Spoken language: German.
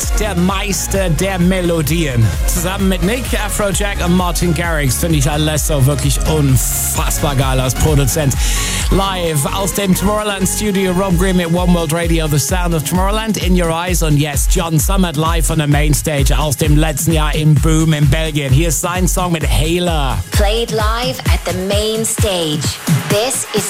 der Meister der Melodien. Zusammen mit Nick, Afrojack und Martin Garrix finde ich Alesso wirklich unfassbar geil als Produzent. Live aus dem Tomorrowland Studio, Rob Green mit One World Radio, The Sound of Tomorrowland, In Your Eyes und yes, John Summit live on the Mainstage aus dem letzten Jahr im Boom in Belgien. Hier ist sein Song mit Hailer. Played live at the main stage. This is